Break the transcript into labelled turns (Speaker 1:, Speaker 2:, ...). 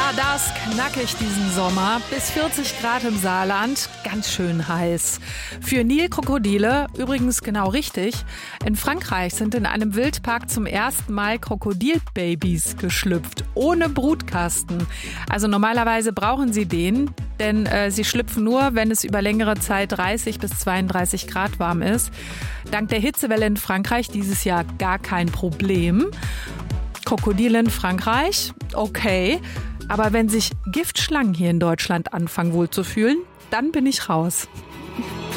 Speaker 1: Ja, da ist knackig diesen Sommer. Bis 40 Grad im Saarland. Ganz schön heiß. Für Nilkrokodile übrigens genau richtig. In Frankreich sind in einem Wildpark zum ersten Mal Krokodilbabys geschlüpft. Ohne Brutkasten. Also normalerweise brauchen sie den, denn sie schlüpfen nur, wenn es über längere Zeit 30 bis 32 Grad warm ist. Dank der Hitzewelle in Frankreich dieses Jahr gar kein Problem. Krokodile in Frankreich? Okay. Aber wenn sich Giftschlangen hier in Deutschland anfangen wohlzufühlen, dann bin ich raus.